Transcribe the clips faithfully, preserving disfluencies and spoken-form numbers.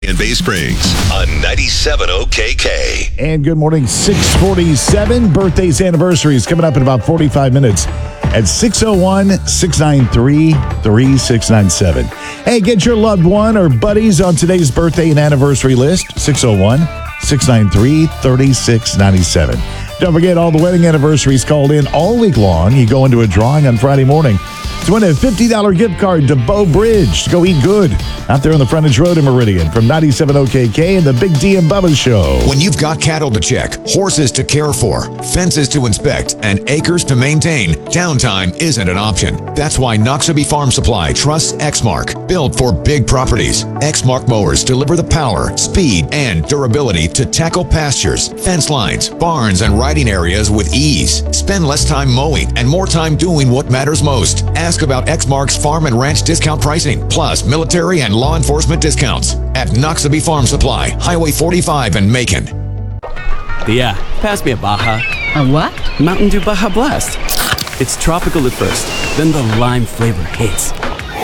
in Bay Springs on ninety-seven O K K. And good morning, six forty-seven. Birthdays, anniversaries coming up in about forty-five minutes at six oh one, six nine three, three six nine seven. Hey, get your loved one or buddies on today's birthday and anniversary list, six oh one, six nine three, three six nine seven. Don't forget, all the wedding anniversaries called in all week long. You go into a drawing on Friday morning to win a fifty dollars gift card to Bow Bridge to go eat good out there on the frontage road in Meridian from ninety-seven O K K and the Big D and Bubba Show. When you've got cattle to check, horses to care for, fences to inspect, and acres to maintain, downtime isn't an option. That's why Noxubee Farm Supply trusts Exmark, built for big properties. Exmark mowers deliver the power, speed, and durability to tackle pastures, fence lines, barns, and riding areas with ease. Spend less time mowing and more time doing what matters most. Ask about Exmark's farm and ranch discount pricing, plus military and law enforcement discounts at Noxubee Farm Supply, Highway forty-five in Macon. Yeah, pass me a Baja. A what? Mountain Dew Baja Blast. It's tropical at first, then the lime flavor hits.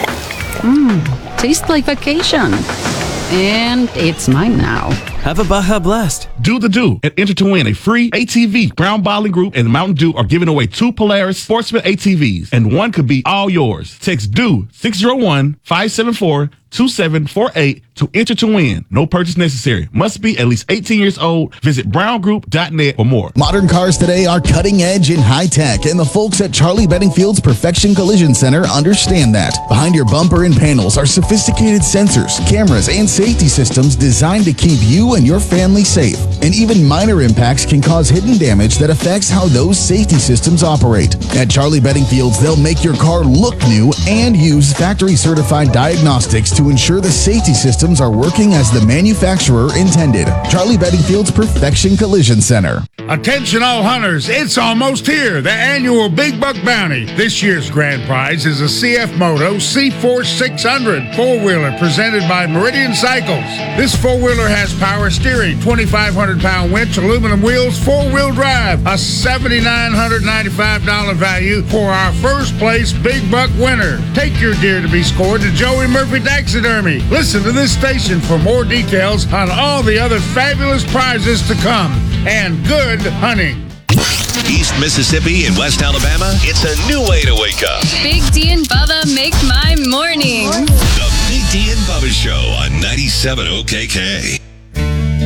Mmm, tastes like vacation. And it's mine now. Have a Baja Blast. Do the do and enter to win a free A T V. Brown Bottling Group and Mountain Dew are giving away two Polaris Sportsman A T Vs, and one could be all yours. Text DEW six oh one, five seven four, two seven four eight to enter to win. No purchase necessary. Must be at least eighteen years old. Visit brown group dot net for more. Modern cars today are cutting edge and high tech, and the folks at Charlie Bedingfield's Perfection Collision Center understand that. Behind your bumper and panels are sophisticated sensors, cameras, and safety systems designed to keep you and your family safe. And even minor impacts can cause hidden damage that affects how those safety systems operate. At Charlie Bedingfield's, they'll make your car look new and use factory certified diagnostics to ensure the safety systems are working as the manufacturer intended. Charlie Bedingfield's Perfection Collision Center. Attention all hunters, it's almost here, the annual Big Buck Bounty. This year's grand prize is a C F Moto C Force six hundred four-wheeler presented by Meridian Cycles. This four-wheeler has power steering, twenty-five hundred pound winch, aluminum wheels, four-wheel drive, a seven thousand nine hundred ninety-five dollars value for our first place Big Buck winner. Take your deer to be scored to Joey Murphy Taxidermy. Listen to this station for more details on all the other fabulous prizes to come. And good hunting. East Mississippi and West Alabama, it's a new way to wake up. Big D and Bubba make my mornings. The Big D and Bubba Show on ninety-seven O K K.